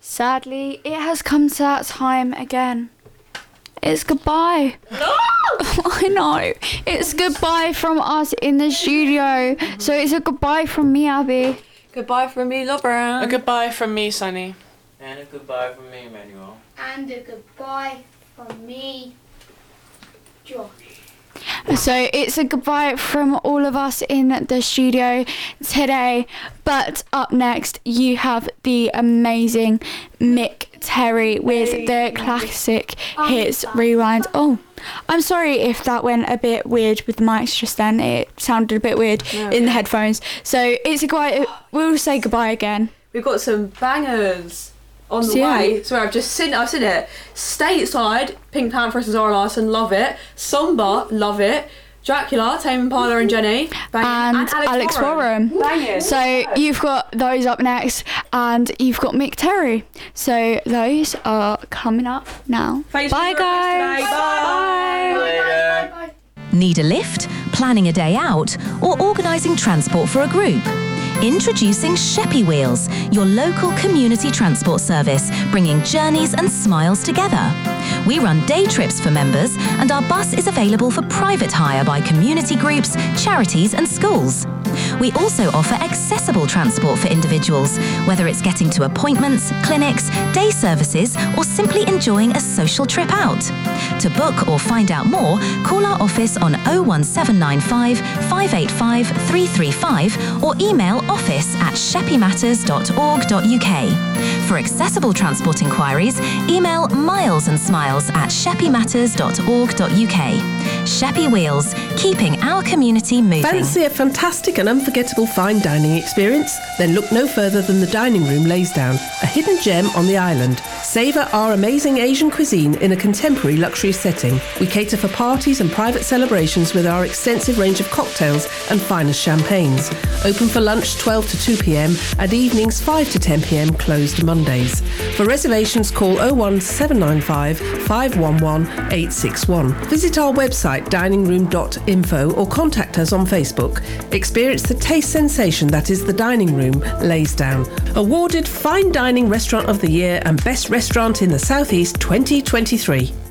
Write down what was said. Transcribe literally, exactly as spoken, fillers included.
Sadly, it has come to that time again. It's goodbye. No! I know. It's goodbye from us in the studio. So it's a goodbye from me, Abby. Goodbye from me, Lauren. A goodbye from me, Sunny. And a goodbye from me, Emmanuel. And a goodbye from me, Josh. So it's a goodbye from all of us in the studio today. But up next, you have the amazing Mick Terry with the classic hits rewind. Oh, I'm sorry if that went a bit weird with the mics just then. It sounded a bit weird No. in the headphones. So it's a goodbye. We'll say goodbye again. We've got some bangers on the So, yeah. way. So I've just seen, I've seen it. Stateside, Pink Panther and Zara Larson, love it. Somber, love it. Dracula, Tame Impala and Jenny, banging. And, Alex, Warren. Banging. So you've got those up next, and you've got Mick Terry. So those are coming up now. Thanks Bye, for joining us guys. today. Bye. Later. Bye bye. Need a lift, planning a day out, or organising transport for a group? Introducing Sheppy Wheels, your local community transport service, bringing journeys and smiles together. We run day trips for members, and our bus is available for private hire by community groups, charities and schools. We also offer accessible transport for individuals, whether it's getting to appointments, clinics, day services, or simply enjoying a social trip out. To book or find out more, call our office on oh one seven nine five, five eight five, three three five or email office at sheppy matters dot org dot u k. For accessible transport inquiries, email miles and smiles at sheppy matters dot org dot u k. Sheppy Wheels, keeping our community moving. Fancy a fantastic and unforgettable fine dining experience? Then look no further than the Dining Room Laysdown, a hidden gem on the island. Savour our amazing Asian cuisine in a contemporary luxury setting. We cater for parties and private celebrations with our extensive range of cocktails and finest champagnes. Open for lunch twelve to two p m and evenings five to ten p m, closed Mondays. For reservations, call oh one seven nine five, five one one, eight six one. Visit our website dining room dot info or contact us on Facebook. Experience the taste sensation that is the Dining Room Laysdown. Awarded Fine Dining Restaurant of the Year and Best Restaurant in the South East twenty twenty-three.